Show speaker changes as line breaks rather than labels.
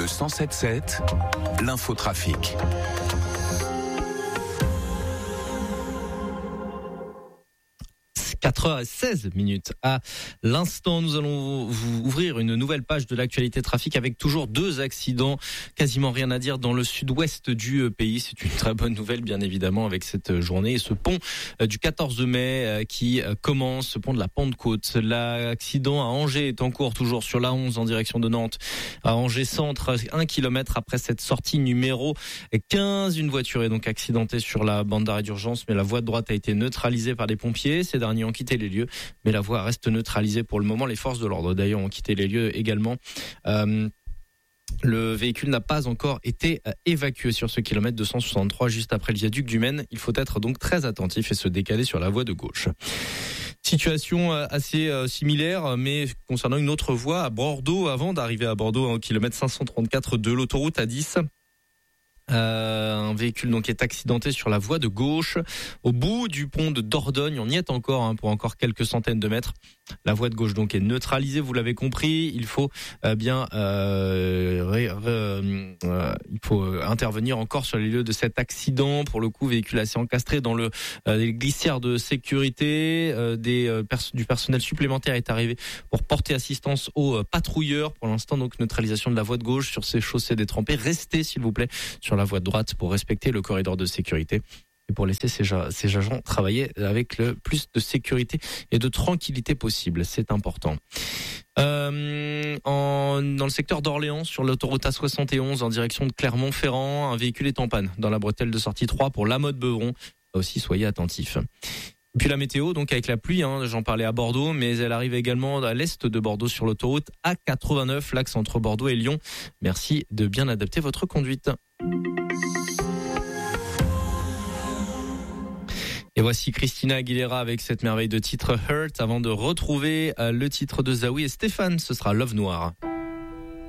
Le 107.7, l'infotrafic.
4h16 à l'instant, nous allons vous ouvrir une nouvelle page de l'actualité trafic avec toujours 2 accidents, quasiment rien à dire dans le sud-ouest du pays. C'est une très bonne nouvelle bien évidemment avec cette journée et ce pont du 14 mai qui commence, ce pont de la Pentecôte. L'accident à Angers est en cours toujours sur l'A11 en direction de Nantes, à Angers Centre, 1 kilomètre après cette sortie numéro 15. Une voiture est donc accidentée sur la bande d'arrêt d'urgence, mais la voie de droite a été neutralisée par des pompiers. Ces derniers ont quitté les lieux, mais la voie reste neutralisée pour le moment. Les forces de l'ordre d'ailleurs ont quitté les lieux également. Le véhicule n'a pas encore été évacué sur ce kilomètre 263 juste après le viaduc du Maine. Il faut être donc très attentif et se décaler sur la voie de gauche. Situation assez similaire, mais concernant une autre voie à Bordeaux, avant d'arriver à Bordeaux au kilomètre 534 de l'autoroute A10. Un véhicule donc est accidenté sur la voie de gauche au bout du pont de Dordogne. On y est encore pour encore quelques centaines de mètres. La voie de gauche donc est neutralisée, vous l'avez compris. Il faut il faut intervenir encore sur les lieux de cet accident. Pour le coup, véhicule assez encastré dans les glissières de sécurité. Du personnel supplémentaire est arrivé pour porter assistance aux patrouilleurs. Pour l'instant donc neutralisation de la voie de gauche sur ces chaussées détrempées. Restez s'il vous plaît sur la voie de droite pour respecter le corridor de sécurité et pour laisser ces agents travailler avec le plus de sécurité et de tranquillité possible. C'est important. Dans le secteur d'Orléans, sur l'autoroute A71 en direction de Clermont-Ferrand, un véhicule est en panne dans la bretelle de sortie 3 pour La Motte-Beuvron. Là aussi, soyez attentifs. Et puis la météo, donc avec la pluie, j'en parlais à Bordeaux, mais elle arrive également à l'est de Bordeaux sur l'autoroute A89, l'axe entre Bordeaux et Lyon. Merci de bien adapter votre conduite. Et voici Christina Aguilera avec cette merveille de titre Hurt avant de retrouver le titre de Zawi et Stéphane, ce sera Love Noir.